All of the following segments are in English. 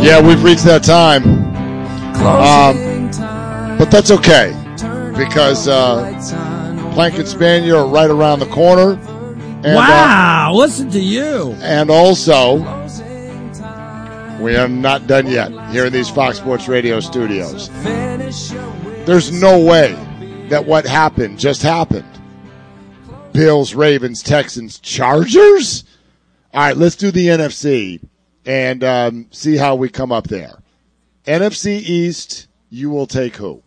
Yeah, we've reached that time. But that's okay, because Plank and Spanier are right around the corner. And, wow, listen to you. And also, we are not done yet here in these Fox Sports Radio studios. There's no way that what happened just happened. Bills, Ravens, Texans, Chargers? All right, let's do the NFC and see how we come up there. NFC East, you will take who?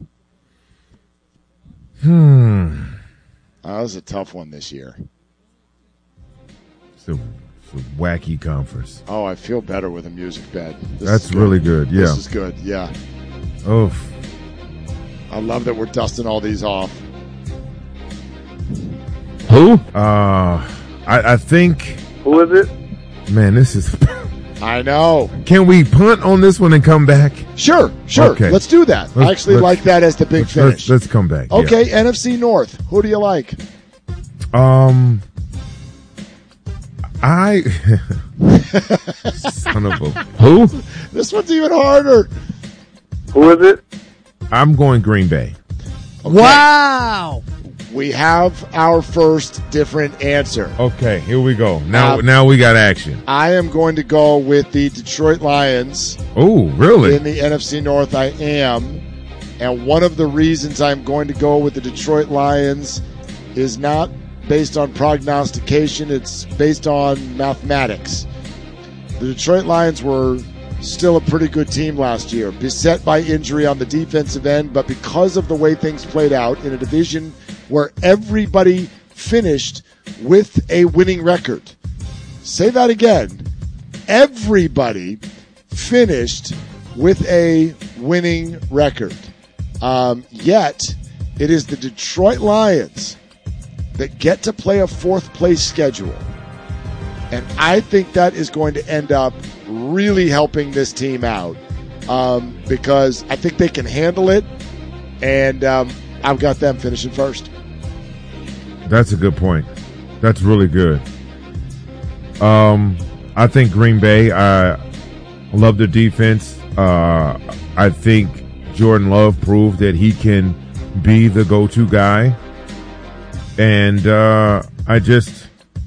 That was a tough one this year. It's a wacky conference. Oh, I feel better with a music bed. That's really good, yeah. This is good, yeah. Oof. I love that we're dusting all these off. Who? I think. Who is it? Man, this is. I know. Can we punt on this one and come back? Sure. Okay. Let's do that. I actually like that as the big finish. Let's come back. Okay, yeah. NFC North. Who do you like? Son of a who? This one's even harder. Who is it? I'm going Green Bay. Okay. Wow. We have our first different answer. Okay, here we go. Now we got action. I am going to go with the Detroit Lions. Oh, really? In the NFC North, I am. And one of the reasons I'm going to go with the Detroit Lions is not based on prognostication. It's based on mathematics. The Detroit Lions were still a pretty good team last year, beset by injury on the defensive end, but because of the way things played out in a division where everybody finished with a winning record. Say that again. Everybody finished with a winning record. Yet, it is the Detroit Lions that get to play a fourth-place schedule. And I think that is going to end up really helping this team out because I think they can handle it, and I've got them finishing first. That's a good point. That's really good. I think Green Bay, I love their defense. I think Jordan Love proved that he can be the go-to guy. And I just,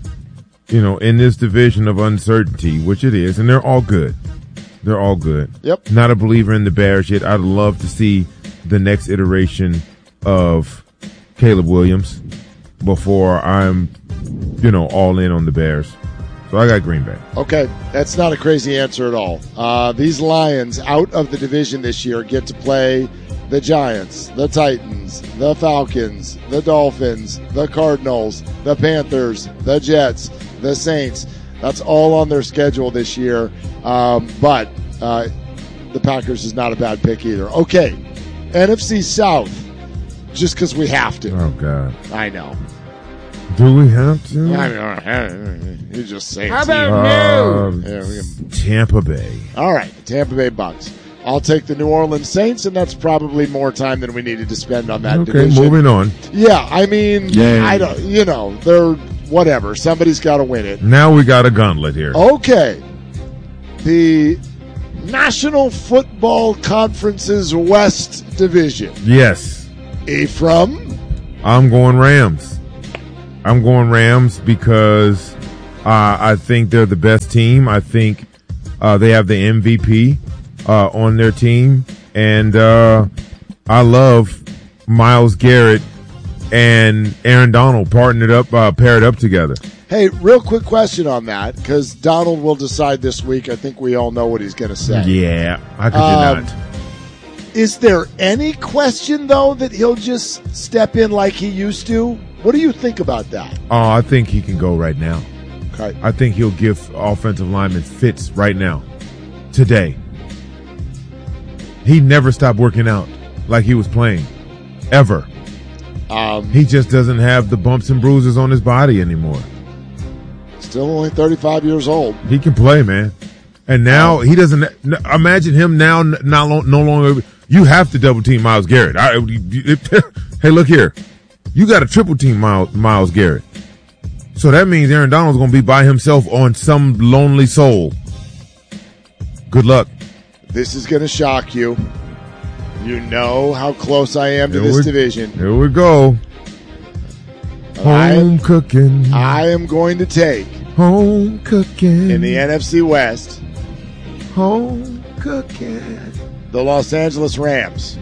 in this division of uncertainty, which it is, and they're all good. They're all good. Yep. Not a believer in the Bears yet. I'd love to see the next iteration of Caleb Williams before I'm, all in on the Bears. So I got Green Bay. Okay, that's not a crazy answer at all. These Lions out of the division this year get to play the Giants, the Titans, the Falcons, the Dolphins, the Cardinals, the Panthers, the Jets, the Saints. That's all on their schedule this year. But the Packers is not a bad pick either. Okay, NFC South, just because we have to. Oh, God. I know. Do we have to? You just say How about Tampa Bay. All right, the Tampa Bay Bucks. I'll take the New Orleans Saints, and that's probably more time than we needed to spend on that division. Okay, moving on. Yeah, I mean, I don't. They're whatever. Somebody's got to win it. Now we got a gauntlet here. Okay, the National Football Conference's West Division. Yes. Ephraim? I'm going Rams. I'm going Rams because I think they're the best team. I think they have the MVP on their team. And I love Myles Garrett and Aaron Donald paired up together. Hey, real quick question on that, because Donald will decide this week. I think we all know what he's going to say. Yeah, how could you not? Is there any question, though, that he'll just step in like he used to? What do you think about that? Oh, I think he can go right now. Okay. I think he'll give offensive linemen fits right now, today. He never stopped working out like he was playing, ever. He just doesn't have the bumps and bruises on his body anymore. Still only 35 years old. He can play, man. And now he doesn't. Imagine him now no longer. You have to double team Myles Garrett. Hey, look here. You got to triple team Myles Garrett. So that means Aaron Donald's going to be by himself on some lonely soul. Good luck. This is going to shock you. You know how close I am to this division. Here we go. Home cooking. I am going to take home cooking in the NFC West. Home cooking. The Los Angeles Rams.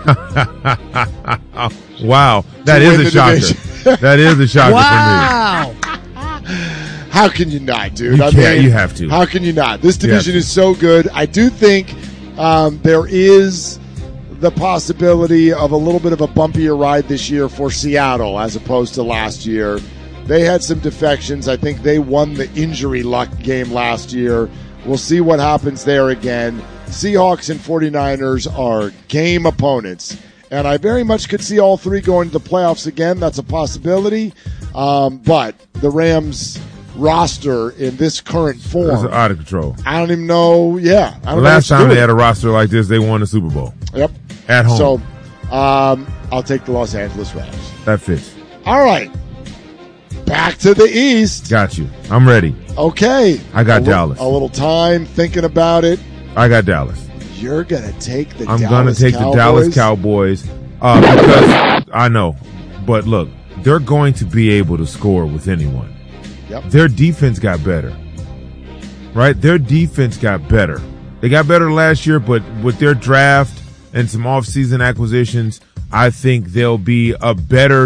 Wow, that is a shocker. That is a shocker Wow. for me. How can you not, dude? You have to. How can you not? This division is so good. I do think there is the possibility of a little bit of a bumpier ride this year for Seattle as opposed to last year. They had some defections. I think they won the injury luck game last year. We'll see what happens there again. Seahawks and 49ers are game opponents, and I very much could see all three going to the playoffs again. That's a possibility, but the Rams roster in this current form is out of control. I don't even know. Yeah, I don't Last know time they had a roster like this, they won the Super Bowl. Yep, at home. So I'll take the Los Angeles Rams. That fits. All right, back to the East. Got you. I'm ready. Okay, I got Dallas. A little time thinking about it. I got Dallas. You're gonna take the. I'm Dallas gonna take Cowboys? the Dallas Cowboys because I know, but look, they're going to be able to score with anyone. Yep. Their defense got better, right? Their defense got better. They got better last year, but with their draft and some off-season acquisitions, I think they'll be a better,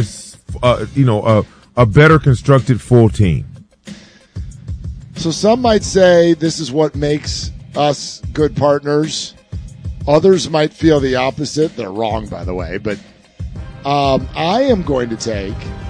a better constructed full team. So some might say this is what makes us good partners. Others might feel the opposite. They're wrong, by the way. But I am going to take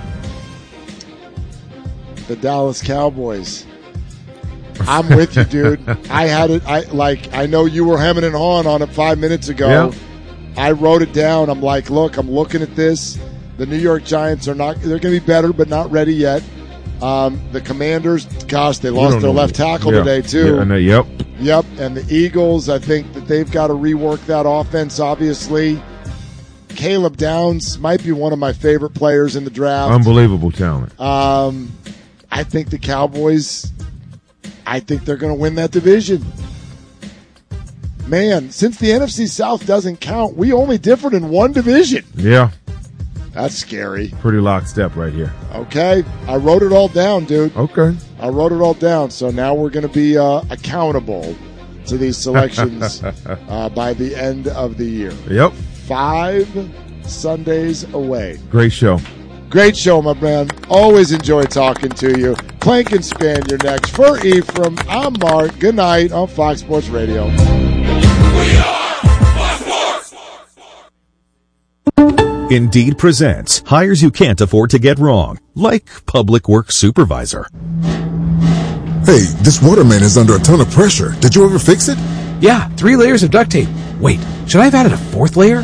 the Dallas Cowboys. I'm with you, dude. I had it. I know you were hemming and hawing on it 5 minutes ago. Yeah. I wrote it down. I'm like, look, I'm looking at this. The New York Giants are not. They're going to be better, but not ready yet. The Commanders, gosh, they lost their left tackle today too. Yep. And the Eagles, I think that they've got to rework that offense. Obviously, Caleb Downs might be one of my favorite players in the draft. Unbelievable talent. I think the Cowboys. I think they're going to win that division. Man, since the NFC South doesn't count, we only differed in one division. Yeah. That's scary. Pretty lockstep right here. Okay. I wrote it all down, dude. Okay. I wrote it all down. So now we're going to be accountable to these selections by the end of the year. Yep. 5 Sundays away. Great show. Great show, my man. Always enjoy talking to you. Plank and Span, you're next. For Ephraim, I'm Mark. Good night on Fox Sports Radio. We are Fox Sports. Indeed presents hires you can't afford to get wrong, like public works supervisor. Hey, this waterman is under a ton of pressure. Did you ever fix it? Yeah, 3 layers of duct tape. Wait, should I have added a 4th layer?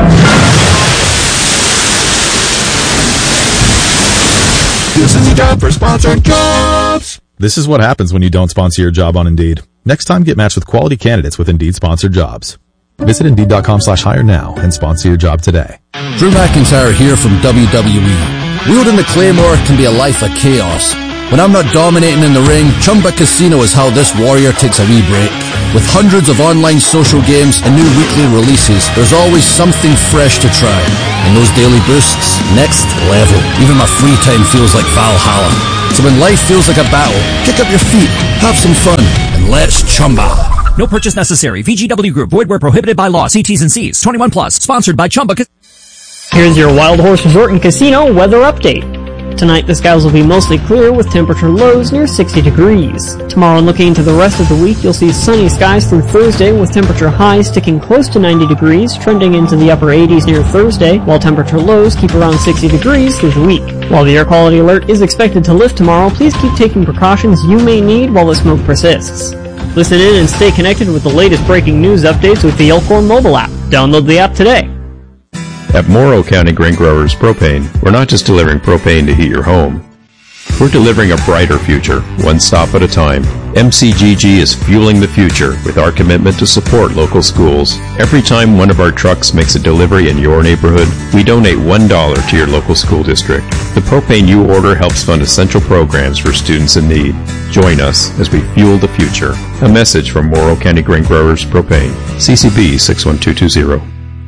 This is the job for sponsored jobs. This is what happens when you don't sponsor your job on Indeed. Next time, get matched with quality candidates with Indeed sponsored jobs. Visit Indeed.com/hire now and sponsor your job today. Drew McIntyre here from WWE. Wielding the Claymore can be a life of chaos. When I'm not dominating in the ring, Chumba Casino is how this warrior takes a wee break. With hundreds of online social games and new weekly releases, there's always something fresh to try. And those daily boosts, next level. Even my free time feels like Valhalla. So when life feels like a battle, kick up your feet, have some fun, and let's chumba. No purchase necessary. VGW Group. Void where prohibited by law. See T's and C's. 21 plus. Sponsored by Chumba. Here's your Wild Horse Resort and Casino weather update. Tonight, the skies will be mostly clear with temperature lows near 60 degrees. Tomorrow, and looking into the rest of the week, you'll see sunny skies through Thursday with temperature highs sticking close to 90 degrees, trending into the upper 80s near Thursday, while temperature lows keep around 60 degrees through the week. While the air quality alert is expected to lift tomorrow, please keep taking precautions you may need while the smoke persists. Listen in and stay connected with the latest breaking news updates with the Elkhorn mobile app. Download the app today. At Morrow County Grain Growers Propane, we're not just delivering propane to heat your home. We're delivering a brighter future, one stop at a time. MCGG is fueling the future with our commitment to support local schools. Every time one of our trucks makes a delivery in your neighborhood, we donate $1 to your local school district. The propane you order helps fund essential programs for students in need. Join us as we fuel the future. A message from Morrow County Grain Growers Propane. CCB 61220.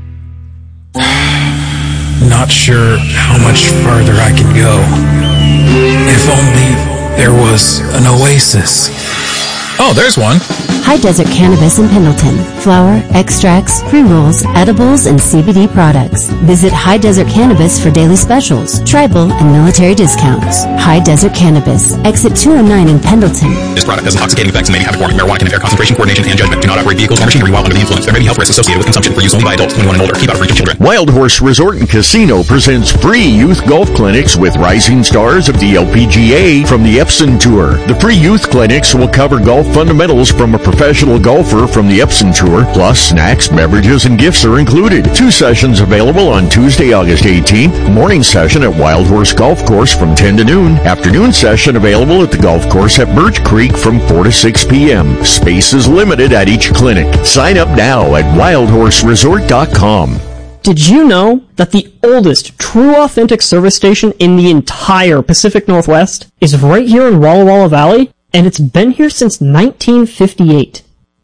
Not sure how much farther I can go. If only there was an oasis. Oh, there's one. High Desert Cannabis in Pendleton. Flower, extracts, pre-rolls, edibles, and CBD products. Visit High Desert Cannabis for daily specials, tribal, and military discounts. High Desert Cannabis. Exit 209 in Pendleton. This product has intoxicating effects and may be habit forming. Marijuana can impair concentration, coordination, and judgment. Do not operate vehicles or machinery while under the influence. There may be health risks associated with consumption for use only by adults 21 and older. Keep out of reach of children. Wild Horse Resort and Casino presents free youth golf clinics with rising stars of the LPGA from the Epson Tour. The free youth clinics will cover golf fundamentals from a professional golfer from the Epson Tour, plus snacks, beverages, and gifts are included. 2 sessions available on Tuesday, August 18th. Morning session at Wild Horse Golf Course from 10 to noon. Afternoon session available at the golf course at Birch Creek from 4 to 6 p.m. Space is limited at each clinic. Sign up now at wildhorseresort.com. Did you know that the oldest true authentic service station in the entire Pacific Northwest is right here in Walla Walla Valley? And it's been here since 1958.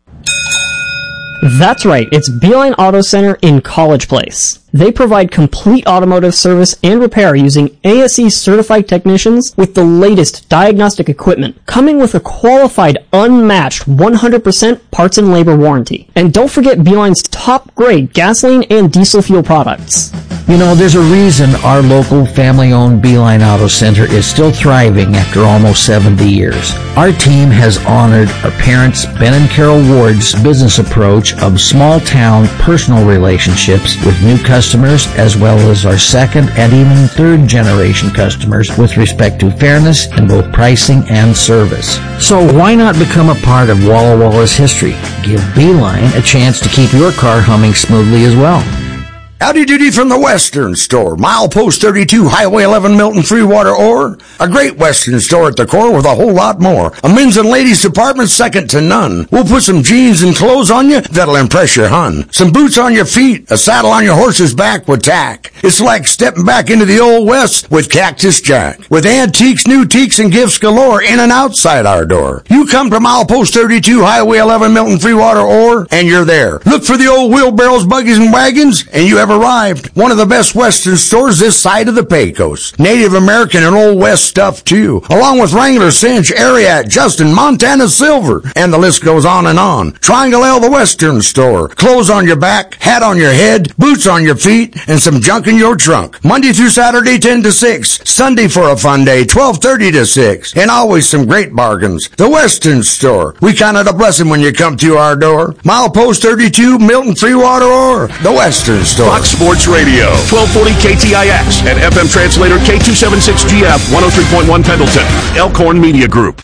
That's right, it's Beeline Auto Center in College Place. They provide complete automotive service and repair using ASE certified technicians with the latest diagnostic equipment, coming with a qualified, unmatched 100% parts and labor warranty. And don't forget Beeline's top grade gasoline and diesel fuel products. You know, there's a reason our local family-owned Beeline Auto Center is still thriving after almost 70 years. Our team has honored our parents, Ben and Carol Ward's business approach of small-town personal relationships with new customers, as well as our second and even third generation customers with respect to fairness in both pricing and service. So why not become a part of Walla Walla's history? Give Beeline a chance to keep your car humming smoothly as well. Howdy doody from the Western Store. Milepost 32, Highway 11, Milton, Freewater, Ore. A great Western store at the core with a whole lot more. A men's and ladies department second to none. We'll put some jeans and clothes on you that'll impress your hun. Some boots on your feet, a saddle on your horse's back with tack. It's like stepping back into the Old West with Cactus Jack. With antiques, new teaks, and gifts galore in and outside our door. You come to Milepost 32, Highway 11, Milton, Freewater, Ore, and you're there. Look for the old wheelbarrows, buggies, and wagons, and you have arrived. One of the best Western stores this side of the Pecos. Native American and Old West stuff too, along with Wrangler, Cinch, Ariat, Justin, Montana Silver, and the list goes on and on. Triangle L, the Western Store. Clothes on your back, hat on your head, boots on your feet, and some junk in your trunk. Monday through Saturday, 10 to 6. Sunday for a fun day, 12:30 to 6. And always some great bargains. The Western Store. We count it a blessing when you come through our door. Milepost 32, Milton, Freewater, or the Western Store. Fox Sports Radio, 1240 KTIX and FM translator K276GF 103.1 Pendleton. Elkhorn Media Group.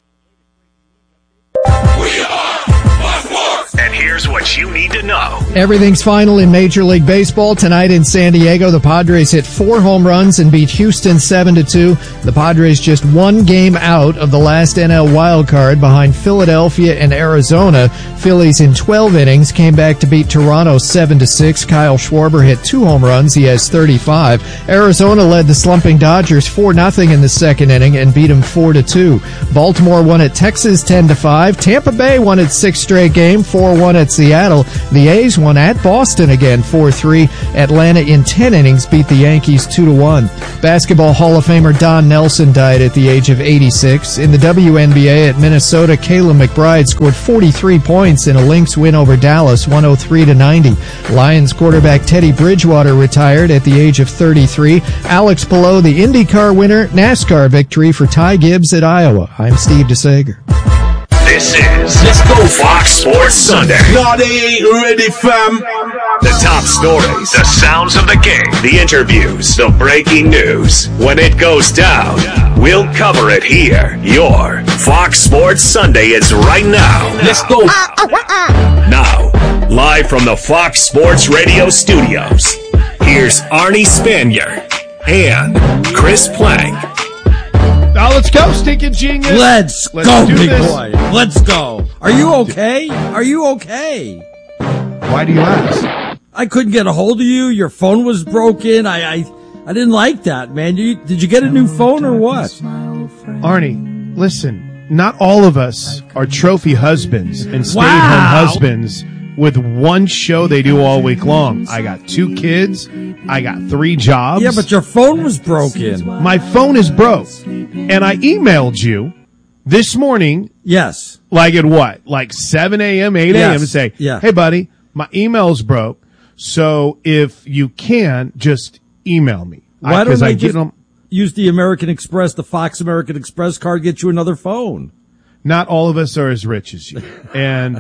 And here's what you need to know. Everything's final in Major League Baseball. Tonight in San Diego, the Padres hit 4 home runs and beat Houston 7-2. The Padres just 1 game out of the last NL wild card behind Philadelphia and Arizona. Phillies in 12 innings came back to beat Toronto 7-6. Kyle Schwarber hit 2 home runs. He has 35. Arizona led the slumping Dodgers 4-0 in the second inning and beat them 4-2. Baltimore won at Texas 10-5. Tampa Bay won its 6th straight game 4-1 at Seattle. The A's won at Boston again 4-3. Atlanta in 10 innings beat the Yankees 2-1. Basketball Hall of Famer Don Nelson died at the age of 86. In the WNBA at Minnesota, Kayla McBride scored 43 points in a Lynx win over Dallas 103-90. Lions quarterback Teddy Bridgewater retired at the age of 33. Alex Palou, the IndyCar winner, NASCAR victory for Ty Gibbs at Iowa. I'm Steve DeSager. This is Let's Go Fox Sports Sunday. Now they ain't ready, fam. The top stories, the sounds of the game, the interviews, the breaking news. When it goes down, we'll cover it here. Your Fox Sports Sunday is right now. Let's go. Now, live from the Fox Sports Radio studios, here's Arnie Spanier and Chris Plank. Now let's go, stinking genius. Let's go, do big this. boy. Let's go. Are you okay? Are you okay? Why do you ask? I couldn't get a hold of you. Your phone was broken. I didn't like that, man. Did you get a new phone or what? Arnie, listen. Not all of us are trophy husbands and stay-at-home husbands with one show they do all week long. I got 2 kids. I got 3 jobs. Yeah, but your phone was broken. My phone is broke. And I emailed you this morning. Yes. Like at what? Like 7 a.m., 8 a.m. and say, Yeah. hey, buddy, my email's broke. So if you can, just email me. Why don't I just use the American Express, the Fox American Express card, get you another phone? Not all of us are as rich as you. And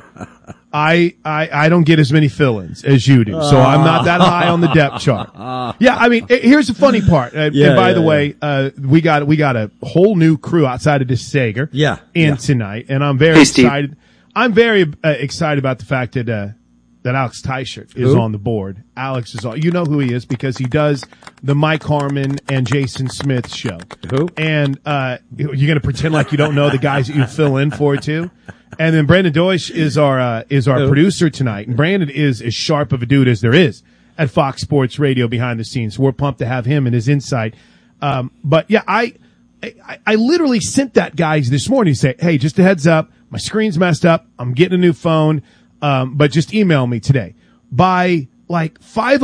I don't get as many fill-ins as you do. So I'm not that high on the depth chart. Yeah, I mean, here's the funny part. And by the way, we got a whole new crew outside of this Sager. Tonight. And I'm very excited. I'm very excited about the fact that Alex Teichert is on the board. Alex is on. You know who he is because he does the Mike Harmon and Jason Smith show. Who? And you're going to pretend like you don't know the guys that you fill in for too. And then Brandon Deutsch is our producer tonight. And Brandon is as sharp of a dude as there is at Fox Sports Radio behind the scenes. We're pumped to have him and his insight. But yeah, I literally sent that guys this morning to say, hey, just a heads up, my screen's messed up. I'm getting a new phone. But just email me today by like 5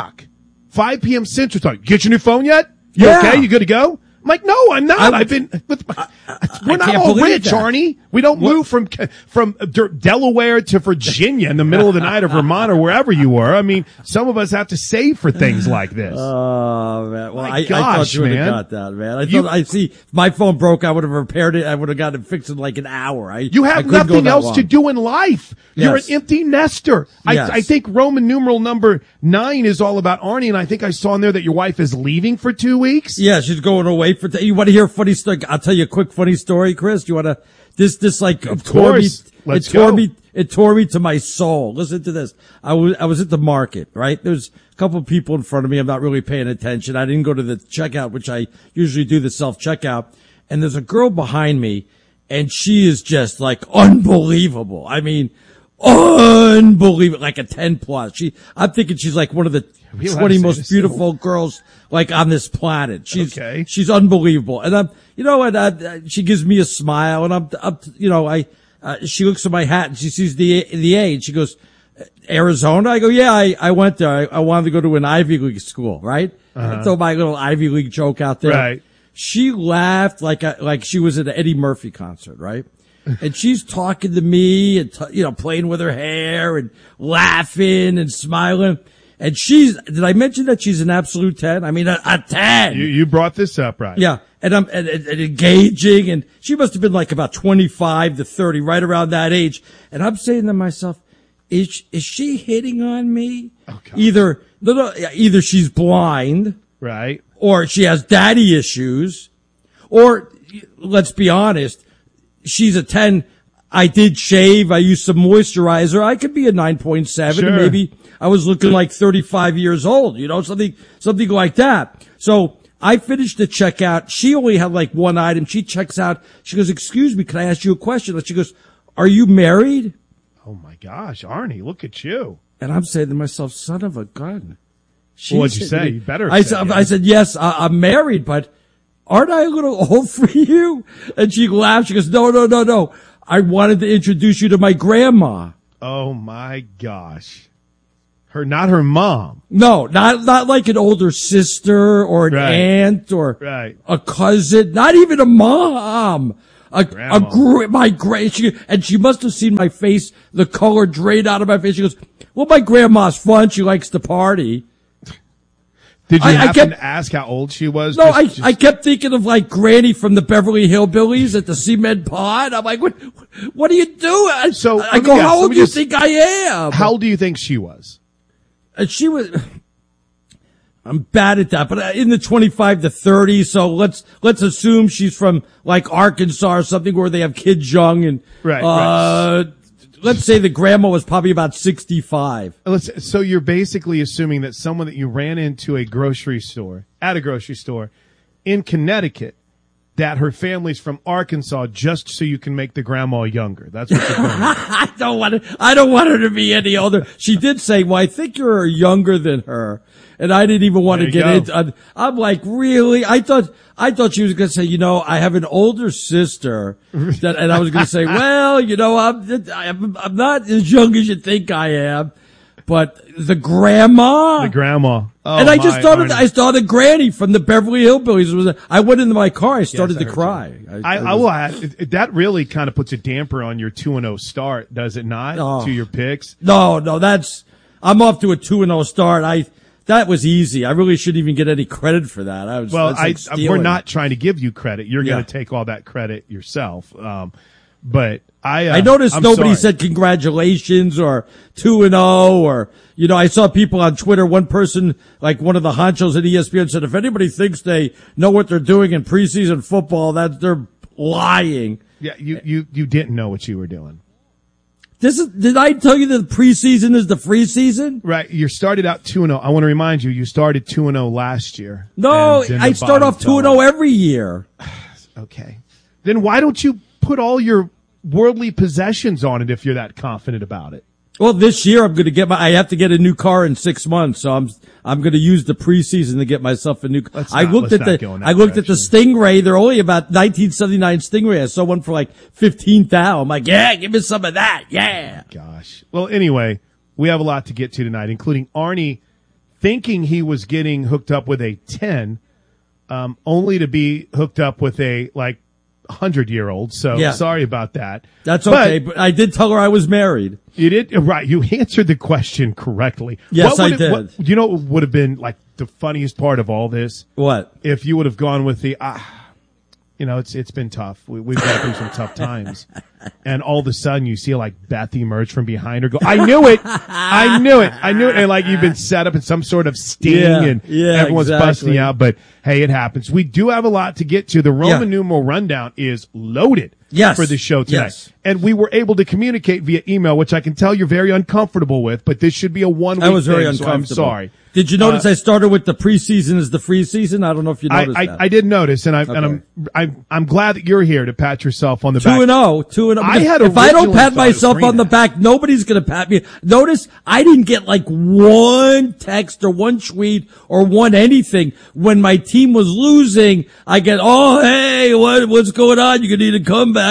p.m. Central Time. Get your new phone yet? You okay? You good to go? I'm like, no, I'm not. We're not all rich, Arnie. We don't move from Delaware to Virginia in the middle of the night or Vermont or wherever you were. I mean, some of us have to save for things like this. Oh, man. Well, I gosh, thought you would have man. got that, man. If my phone broke, I would have repaired it. I would have got it fixed in like an hour. You have nothing else to do in life. You're an empty nester. Yes. I think Roman numeral number 9 is all about Arnie, and I think I saw in there that your wife is leaving for 2 weeks. Yeah, she's going away for. You want to hear a funny story? I'll tell you a quick funny story, Chris. You want to? This like Of tore me. course. Let's It tore me to my soul. Listen to this. I was at the market, right? There's a couple of people in front of me. I'm not really paying attention. I didn't go to the checkout, which I usually do, the self-checkout. And there's a girl behind me, and she is just like unbelievable. I mean, unbelievable, like a 10 plus. I'm thinking she's like one of the 20 most beautiful girls like on this planet. She's unbelievable. And you know what? She gives me a smile, and she looks at my hat and she sees the A, and she goes, Arizona? I go, yeah, I went there. I wanted to go to an Ivy League school, right? I throw my little Ivy League joke out there. Right. She laughed like she was at an Eddie Murphy concert, right? And she's talking to me and, playing with her hair and laughing and smiling. And did I mention that she's an absolute 10? I mean, a 10. You brought this up, right? Yeah. And I'm and engaging, and she must have been like about 25 to 30, right around that age. And I'm saying to myself, is she hitting on me? Oh, God. Either she's blind. Right. Or she has daddy issues. Or, let's be honest, she's a 10. I did shave. I used some moisturizer. I could be a 9.7. Sure. And maybe I was looking like 35 years old, something like that. So I finished the checkout. She only had like one item. She checks out. She goes, excuse me, can I ask you a question? And she goes, are you married? Oh my gosh, Arnie, look at you. And I'm saying to myself, son of a gun. What'd you say? You better I said, yes, I'm married, but aren't I a little old for you? And she laughed. She goes, no. I wanted to introduce you to my grandma. Oh my gosh. Not her mom. No, not like an older sister or an aunt or a cousin, not even a mom. She must have seen my face, the color drained out of my face. She goes, well, my grandma's fun. She likes to party. Did you happen to ask how old she was? No, I kept thinking of like Granny from the Beverly Hillbillies at the cement pond. I'm like, what are you doing? I go, how old do you think I am? How old do you think she was? And she was, I'm bad at that, but in the 25 to 30. So let's assume she's from like Arkansas or something where they have kids young, and let's say the grandma was probably about 65. So you're basically assuming that someone that you ran into at a grocery store in Connecticut that her family's from Arkansas just so you can make the grandma younger. That's what you're doing. I don't want her to be any older. She did say, well, I think you're younger than her. And I didn't even want to get into. I'm like, really? I thought she was going to say, I have an older sister, and I was going to say, well, I'm not as young as you think I am, but the grandma. Oh, and I just I saw the granny from the Beverly Hillbillies. I went into my car. I started to cry. I will add, that really kind of puts a damper on your 2-0 start, does it not? To your picks. No, I'm off to a 2-0 start. That was easy. I really shouldn't even get any credit for that. We're not trying to give you credit. You're going to take all that credit yourself. But I noticed nobody sorry. said congratulations or 2-0 or, I saw people on Twitter. One person, like one of the honchos at ESPN, said if anybody thinks they know what they're doing in preseason football, that they're lying. Yeah, you didn't know what you were doing. Did I tell you that the preseason is the free season? Right. You started out 2-0. I want to remind you, you started 2-0 last year. No, I start off 2-0 every year. Okay. Then why don't you put all your worldly possessions on it if you're that confident about it? Well, this year I have to get a new car in 6 months, so I'm going to use the preseason to get myself a new car. I looked at the Stingray. They're only about 1979 Stingray. I saw one for like $15,000. I'm like, yeah, give me some of that. Yeah. Gosh. Well, anyway, we have a lot to get to tonight, including Arnie thinking he was getting hooked up with a 10, only to be hooked up with a 100-year-old. So sorry about that. That's okay. But I did tell her I was married. You did? Right. You answered the question correctly. Yes, I did. What would have been the funniest part of all this? What? If you would have gone with the, it's been tough. We've got through some tough times. And all of a sudden you see Beth emerge from behind her go, I knew it. I knew it. And you've been set up in some sort of sting and everyone's busting out. But hey, it happens. We do have a lot to get to. The Roman numeral rundown is loaded. For the show tonight. Yes. And we were able to communicate via email, which I can tell you're very uncomfortable with, but this should be a 1 week I was very thing, uncomfortable. So I'm sorry. Did you notice I started with the preseason as the free season? I don't know if you noticed that. I did notice, and I'm glad that you're here to pat yourself on the back. 2-0. If I don't pat myself on the back, nobody's going to pat me. Notice I didn't get one text or one tweet or one anything when my team was losing. I get, oh hey, what's going on? You're going to need a comeback.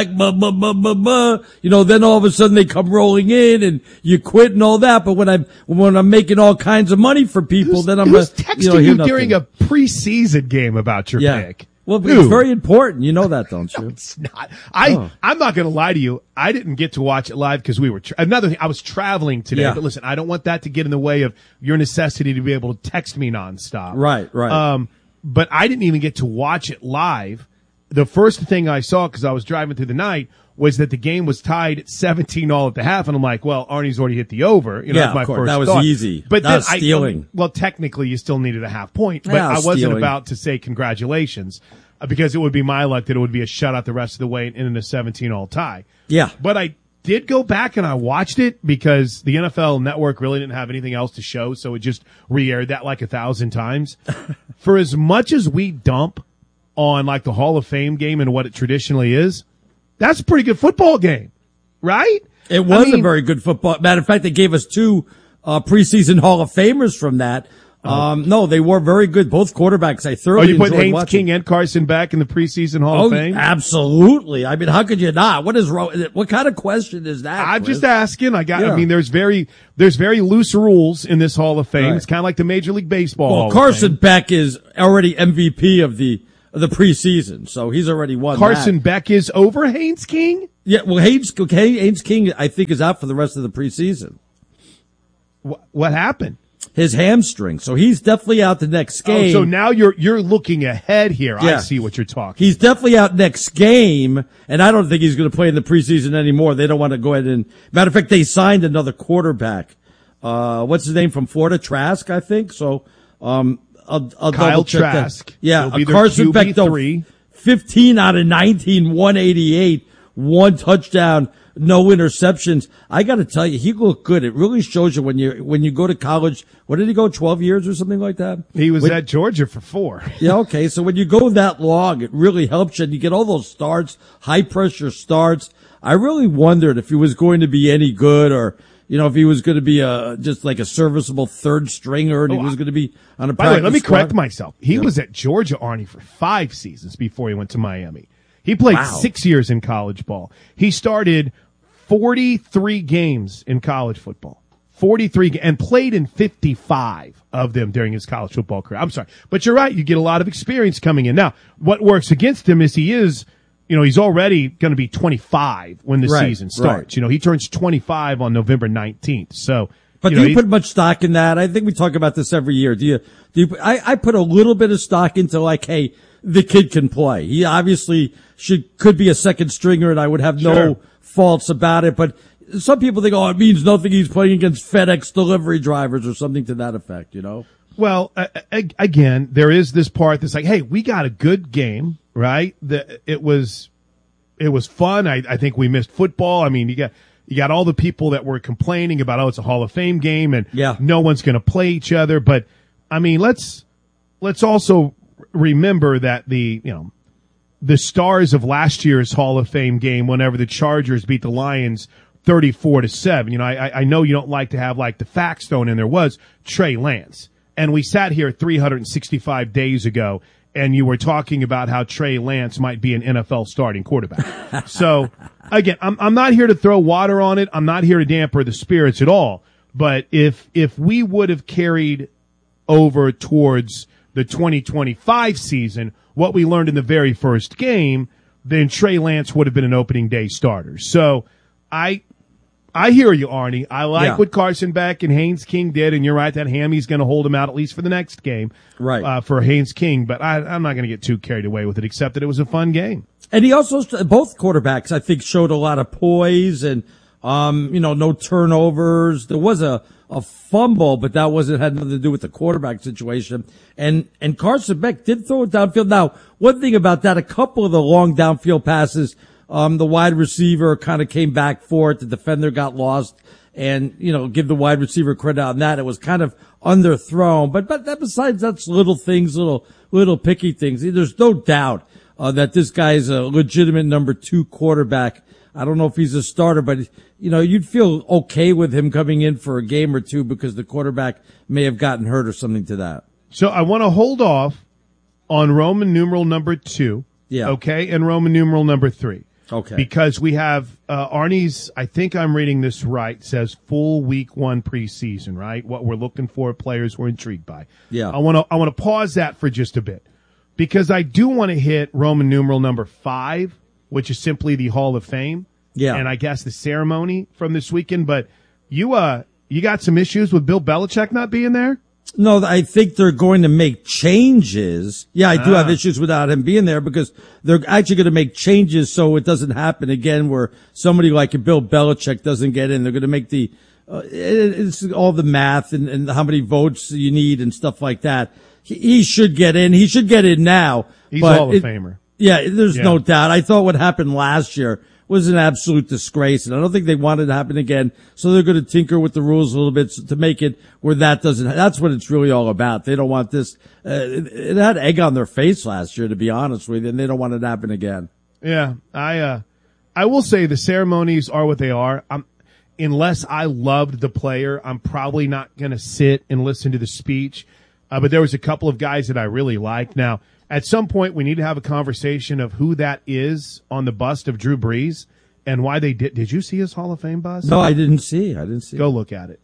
Then all of a sudden they come rolling in and you quit and all that. But when I'm making all kinds of money for people, then I'm texting you during a preseason game about your pick. Well, it's very important. You know that, don't you? No, it's not. I'm not going to lie to you. I didn't get to watch it live because we were another thing. I was traveling today, but listen, I don't want that to get in the way of your necessity to be able to text me nonstop. Right. But I didn't even get to watch it live. The first thing I saw, because I was driving through the night, was that the game was tied at 17-all at the half, and I'm like, well, Arnie's already hit the over. That's my first that was thought. easy. But that was stealing. Well, technically, you still needed a half point, but I wasn't about to say congratulations because it would be my luck that it would be a shutout the rest of the way and in a 17-all tie. Yeah. But I did go back and I watched it because the NFL Network really didn't have anything else to show, so it just re-aired that 1,000 times. For as much as we dump on the Hall of Fame game and what it traditionally is, that's a pretty good football game, right? It was a very good football. Matter of fact, they gave us 2 preseason Hall of Famers from that. No, they were very good. Both quarterbacks. I thoroughly enjoyed watching. You put Haynes King and Carson back in the preseason Hall of Fame? Absolutely. I mean, how could you not? What kind of question is that? I'm just asking. I mean, there's very loose rules in this Hall of Fame. Right. It's kind of like the Major League Baseball Hall of Fame. Carson Beck is already MVP of the preseason, so he's already won. Carson Beck is over Haynes King? Yeah, well, Haynes King, I think, is out for the rest of the preseason. What happened? His hamstring, so he's definitely out the next game. Oh, so now you're looking ahead here. Yeah. I see what you're talking. He's definitely out next game, and I don't think he's going to play in the preseason anymore. They don't want to go ahead and. Matter of fact, they signed another quarterback. What's his name from Florida? Trask, I think. So, I'll Kyle Trask. That. Yeah, Carson Beck, 15 out of 19, 188, 1 touchdown. no interceptions. I got to tell you, he looked good. It really shows you when you go to college. What did he go, 12 years or something like that? He was at Georgia for 4. Yeah, okay. So when you go that long, it really helps you. And you get all those starts, high pressure starts. I really wondered if he was going to be any good, or if he was going to be just like a serviceable third stringer, and he was going to be on a practice By the way, let me squad. correct myself. He was at Georgia, Arnie, for 5 seasons before he went to Miami. He played 6 years in college ball. He started 43 games in college football. 43 and played in 55 of them during his college football career. I'm sorry, but you're right. You get a lot of experience coming in. Now, what works against him is he's already going to be 25 when the season starts. Right. He turns 25 on November 19th. So, but do you put much stock in that? I think we talk about this every year. I put a little bit of stock into like, hey, the kid can play. He obviously could be a second stringer, and I would have no faults about it. But some people think, it means nothing. He's playing against FedEx delivery drivers or something to that effect, Well, again, there is this part that's like, hey, we got a good game, right? It was fun. I think we missed football. I mean, you got all the people that were complaining about, it's a Hall of Fame game and no one's going to play each other. But I mean, let's also remember that the stars of last year's Hall of Fame game, whenever the Chargers beat the Lions 34-7. I know you don't like to have like the facts thrown in there, was Trey Lance. And we sat here 365 days ago, and you were talking about how Trey Lance might be an NFL starting quarterback. So, again, I'm not here to throw water on it. I'm not here to damper the spirits at all. But if we would have carried over towards the 2025 season what we learned in the very first game, then Trey Lance would have been an opening day starter. So, I hear you, Arnie. I like what Carson Beck and Haynes King did, and you're right, that Hammy's going to hold him out at least for the next game, for Haynes King. But I'm not going to get too carried away with it, except that it was a fun game. And he also, both quarterbacks, I think, showed a lot of poise and, no turnovers. There was a fumble, but that had nothing to do with the quarterback situation. And Carson Beck did throw it downfield. Now, one thing about that, a couple of the long downfield passes, the wide receiver kind of came back for it. The defender got lost, and, give the wide receiver credit on that. It was kind of underthrown, but besides that's little things, little picky things. There's no doubt, that this guy is a legitimate number 2 quarterback. I don't know if he's a starter, but, you'd feel okay with him coming in for a game or two because the quarterback may have gotten hurt or something to that. So I want to hold off on Roman numeral number 2. Yeah. Okay. And Roman numeral number 3. Okay. Because we have Arnie's, I think I'm reading this right, says full week 1 preseason, right? What we're looking for, players we're intrigued by. Yeah. I want to pause that for just a bit, because I do want to hit Roman numeral number 5, which is simply the Hall of Fame. Yeah. And I guess the ceremony from this weekend. But you got some issues with Bill Belichick not being there? No, I think they're going to make changes. Yeah, I do have issues without him being there, because they're actually going to make changes so it doesn't happen again where somebody like Bill Belichick doesn't get in. They're going to make it's all the math and how many votes you need and stuff like that. He should get in. He should get in now. He's a Hall of Famer. Yeah, there's no doubt. I thought what happened last year was an absolute disgrace, and I don't think they want it to happen again. So they're going to tinker with the rules a little bit to make it where that's what it's really all about. They don't want this. It had egg on their face last year, to be honest with you, and they don't want it to happen again. Yeah, I will say the ceremonies are what they are. Unless I loved the player, I'm probably not going to sit and listen to the speech. But there was a couple of guys that I really liked. Now, at some point, we need to have a conversation of who that is on the bust of Drew Brees and why they did. Did you see his Hall of Fame bust? No, I didn't see. Go look at it.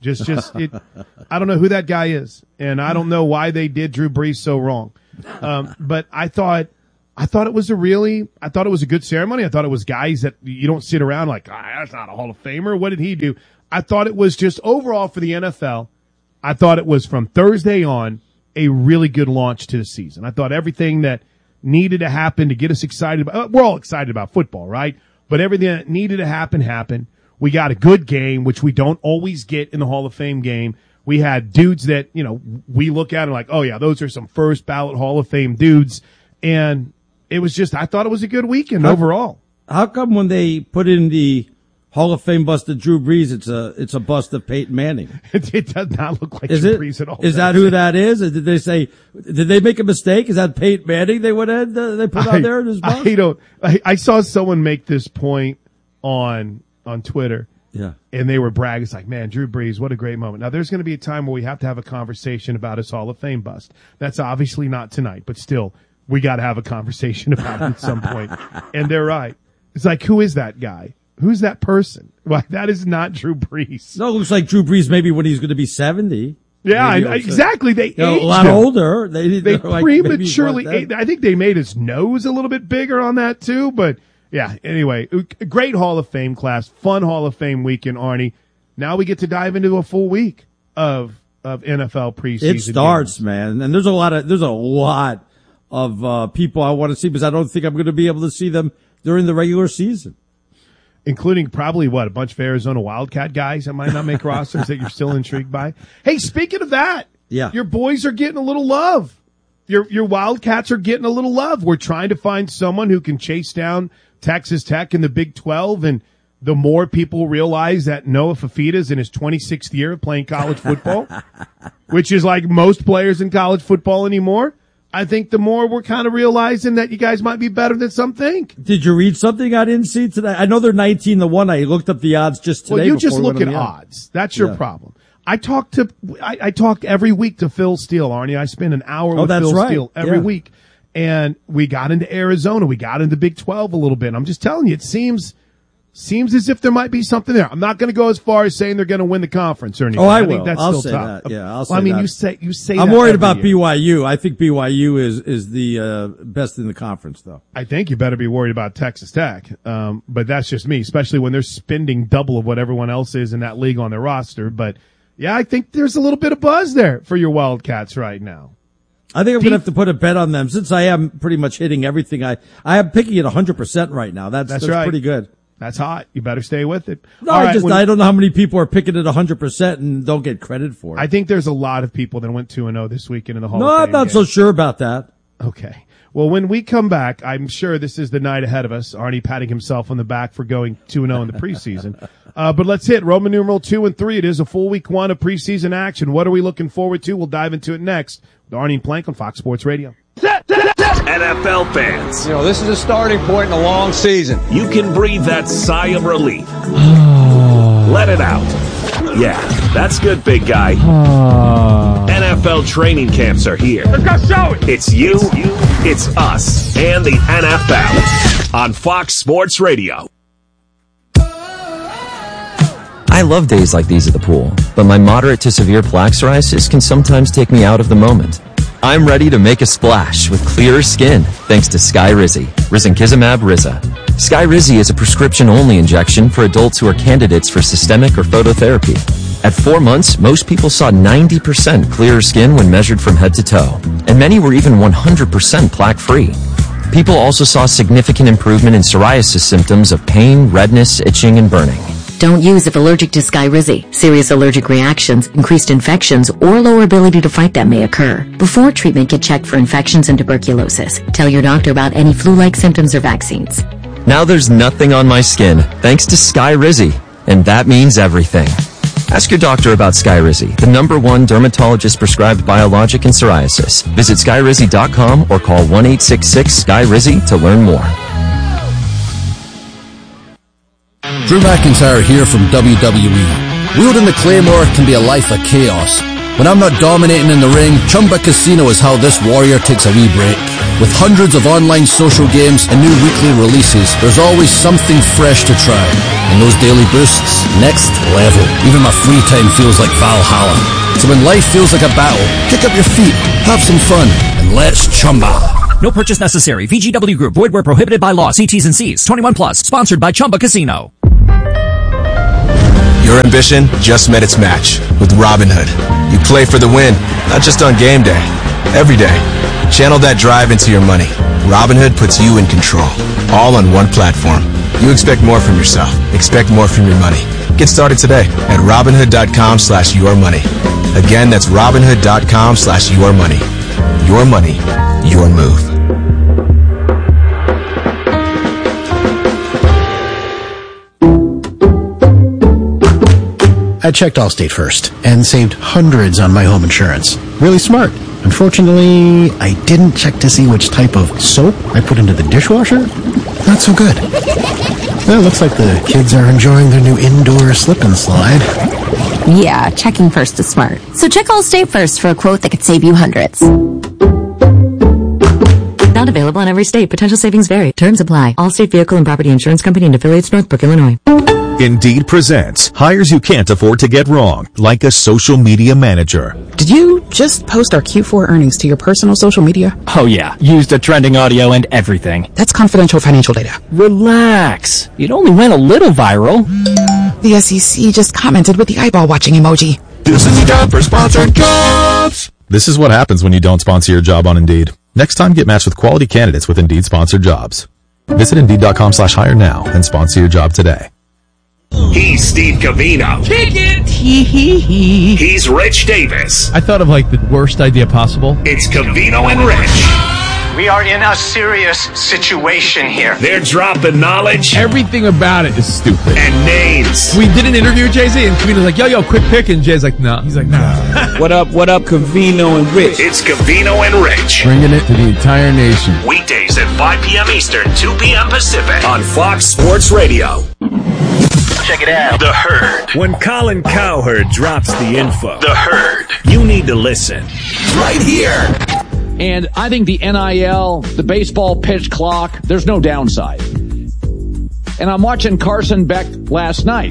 I don't know who that guy is, and I don't know why they did Drew Brees so wrong. But I thought it was a good ceremony. I thought it was guys that you don't sit around like, that's not a Hall of Famer. What did he do? I thought it was just overall for the NFL. I thought it was from Thursday on a really good launch to the season. I thought everything that needed to happen to get us excited about, we're all excited about football, right? But everything that needed to happen happened. We got a good game, which we don't always get in the Hall of Fame game. We had dudes that, we look at and like, oh yeah, those are some first ballot Hall of Fame dudes. And it was I thought it was a good weekend overall. How come when they put in the Hall of Fame bust of Drew Brees. It's a bust of Peyton Manning. It does not look like Is Drew it? Brees at all. Is that who that is? Did they make a mistake? Is that Peyton Manning they went ahead, they put out there in his bust? I saw someone make this point on Twitter. Yeah. And they were bragging. It's like, man, Drew Brees, what a great moment. Now, there's going to be a time where we have to have a conversation about his Hall of Fame bust. That's obviously not tonight, but still, we got to have a conversation about it at some point. And they're right. It's like, who is that guy? Who's that person? Well, that is not Drew Brees. No, it looks like Drew Brees maybe when he's going to be 70. Yeah, exactly. They aged a lot him. older. They prematurely aged. I think they made his nose a little bit bigger on that too, but yeah, anyway, great Hall of Fame class, fun Hall of Fame weekend, Arnie. Now we get to dive into a full week of NFL preseason. It starts, games. man. And there's a lot of people I want to see because I don't think I'm going to be able to see them during the regular season. Including probably a bunch of Arizona Wildcat guys that might not make rosters that you're still intrigued by. Hey, speaking of that, yeah, your boys are getting a little love. Your Wildcats are getting a little love. We're trying to find someone who can chase down Texas Tech in the Big 12, and the more people realize that Noah Fafita's in his 26th year of playing college football, which is like most players in college football anymore, I think the more we're kind of realizing that you guys might be better than some think. Did you read something I didn't see today? I know they're 19-1. I looked up the odds just today. Well, you just look at odds. That's your problem. I talk every week to Phil Steele, Arnie. I spend an hour with Phil Steele every week. And we got into Arizona. We got into Big 12 a little bit. I'm just telling you, it seems as if there might be something there. I'm not going to go as far as saying they're going to win the conference or anything. Oh, I think will. that's I'll still say tough. that. Yeah, I'll say I mean, that. you say I'm that worried every about year. BYU. I think BYU is the best in the conference, though. I think you better be worried about Texas Tech. But that's just me, especially when they're spending double of what everyone else is in that league on their roster. But yeah, I think there's a little bit of buzz there for your Wildcats right now. I think I'm going to have to put a bet on them since I am pretty much hitting everything. I am picking it 100% right now. That's right. pretty good. That's hot. You better stay with it. No, All I right, don't know how many people are picking it 100% and don't get credit for it. I think there's a lot of people that went 2-0 this weekend in the Hall of No, Fame I'm not game. so sure about that. Okay. Well, when we come back, I'm sure this is the night ahead of us. Arnie patting himself on the back for going 2-0 in the preseason. But let's hit Roman numeral 2 and 3. It is a full week 1 of preseason action. What are we looking forward to? We'll dive into it next with Arnie and Plank on Fox Sports Radio. NFL fans. You know, this is a starting point in a long season. You can breathe that sigh of relief. Let it out. Yeah, that's good, big guy. NFL training camps are here. It's you, it's us, and the NFL on Fox Sports Radio. I love days like these at the pool, but my moderate to severe plaque psoriasis can sometimes take me out of the moment. I'm ready to make a splash with clearer skin thanks to Skyrizi, Risankizumab Riza. Skyrizi is a prescription-only injection for adults who are candidates for systemic or phototherapy. At 4 months, most people saw 90% clearer skin when measured from head to toe, and many were even 100% plaque-free. People also saw significant improvement in psoriasis symptoms of pain, redness, itching, and burning. Don't use if allergic to Skyrizi. Serious allergic reactions, increased infections, or lower ability to fight them may occur. Before treatment, get checked for infections and tuberculosis. Tell your doctor about any flu-like symptoms or vaccines. Now there's nothing on my skin thanks to Skyrizi, and that means everything. Ask your doctor about Skyrizi, the #1 dermatologist-prescribed biologic in psoriasis. Visit Skyrizi.com or call 1-866-SKY-RIZI to learn more. Drew McIntyre here from WWE. Wielding the Claymore can be a life of chaos. When I'm not dominating in the ring, Chumba Casino is how this warrior takes a wee break. With hundreds of online social games and new weekly releases, there's always something fresh to try. And those daily boosts, next level. Even my free time feels like Valhalla. So when life feels like a battle, kick up your feet, have some fun, and let's chumba. No purchase necessary. VGW Group. Void where prohibited by law. See T's and C's. 21 plus. Sponsored by Chumba Casino. Your ambition just met its match with Robinhood. You play for the win, not just on game day. Every day. Channel that drive into your money. Robinhood puts you in control. All on one platform. You expect more from yourself. Expect more from your money. Get started today at Robinhood.com/yourmoney. Again, that's Robinhood.com/yourmoney. Your money, your move. I checked Allstate first and saved hundreds on my home insurance. Really smart. Unfortunately, I didn't check to see which type of soap I put into the dishwasher. Not so good. Well, it looks like the kids are enjoying their new indoor slip and slide. Yeah, checking first is smart. So check Allstate first for a quote that could save you hundreds. Not available in every state. Potential savings vary. Terms apply. Allstate Vehicle and Property Insurance Company and affiliates, Northbrook, Illinois. Indeed presents hires you can't afford to get wrong, like a social media manager. Did you just post our Q4 earnings to your personal social media? Oh yeah, used the trending audio and everything. That's confidential financial data. Relax. It only went a little viral. The SEC just commented with the eyeball watching emoji. This is the job for sponsored jobs. This is what happens when you don't sponsor your job on Indeed. Next time, get matched with quality candidates with Indeed sponsored jobs. Visit Indeed.com/hire now and sponsor your job today. He's Steve Covino. Kick it! He's Rich Davis. I thought of like the worst idea possible. It's Covino and Rich. We are in a serious situation here. They're dropping knowledge. Everything about it is stupid. And names. We did an interview with Jay-Z and Covino's like, yo, quick pick. And Jay's like, no. He's like, nah. What up, Covino and Rich? It's Covino and Rich. Bringing it to the entire nation. Weekdays at 5 p.m. Eastern, 2 p.m. Pacific on Fox Sports Radio. Check it out. The Herd. When Colin Cowherd drops the info, The Herd. You need to listen. Right here. And I think the NIL, the baseball pitch clock, there's no downside. And I'm watching Carson Beck last night.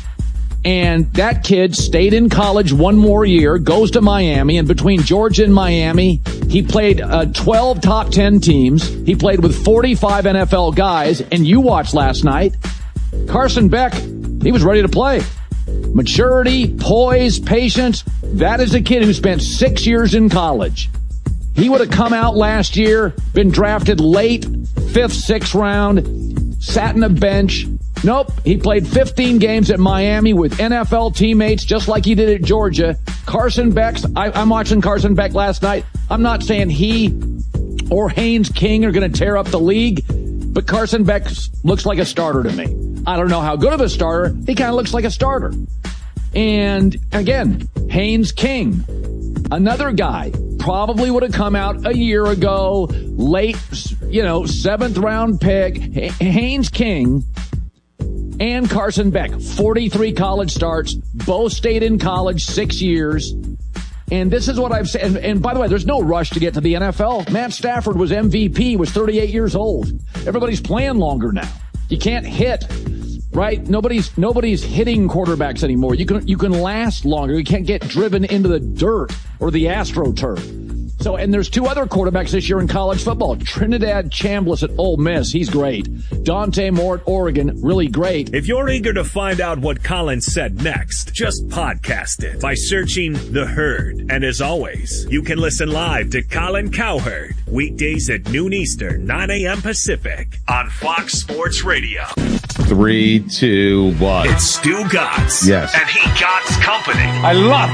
And that kid stayed in college one more year, goes to Miami, and between Georgia and Miami, he played 12 top 10 teams. He played with 45 NFL guys. And you watched last night, Carson Beck, he was ready to play. Maturity, poise, patience. That is a kid who spent 6 years in college. He would have come out last year, been drafted late, 5th, 6th round, sat in a bench. Nope, he played 15 games at Miami with NFL teammates just like he did at Georgia. Carson Beck's, I'm watching Carson Beck last night. I'm not saying he or Haynes King are going to tear up the league, but Carson Beck looks like a starter to me. I don't know how good of a starter. He kind of looks like a starter. And again, Haynes King, another guy, probably would have come out a year ago, late, 7th round pick. Haynes King and Carson Beck, 43 college starts, both stayed in college 6 years. And this is what I've said. And by the way, there's no rush to get to the NFL. Matt Stafford was MVP, was 38 years old. Everybody's playing longer now. You can't hit, right? Nobody's hitting quarterbacks anymore. You can last longer. You can't get driven into the dirt or the AstroTurf. So, and there's two other quarterbacks this year in college football. Trinidad Chambliss at Ole Miss, he's great. Dante Moore at Oregon, really great. If you're eager to find out what Colin said next, just podcast it by searching The Herd. And as always, you can listen live to Colin Cowherd, weekdays at noon Eastern, 9 a.m. Pacific on Fox Sports Radio. 3, 2, 1. It's Stu Gatz. Yes. And he Gatz Company. I love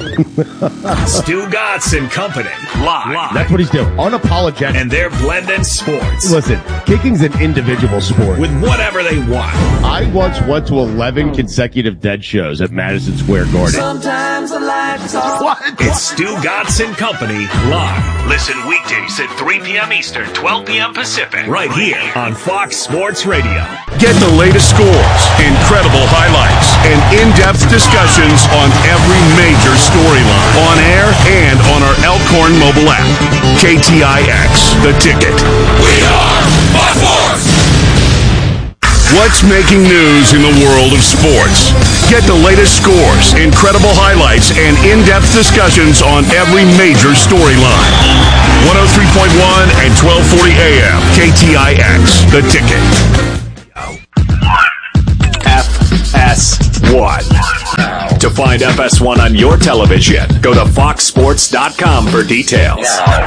that. Stu Gatz and Company. Live. That's what he's doing. Unapologetic. And they're blending sports. Listen, kicking's an individual sport. With whatever they want. I once went to 11 consecutive Dead shows at Madison Square Garden. Sometimes the lights are... What? It's Stu Gatz and Company live. Listen weekdays at 3 p.m. Eastern, 12 p.m. Pacific. Right here on Fox Sports Radio. Get the latest scores, incredible highlights, and in-depth discussions on every major storyline. On air and on our Elkhorn mobile app. KTIX, The Ticket. We are Fox Sports! What's making news in the world of sports? Get the latest scores, incredible highlights, and in-depth discussions on every major storyline. 103.1 and 1240 AM. KTIX, The Ticket. FS1. To find FS1 on your television, go to foxsports.com for details.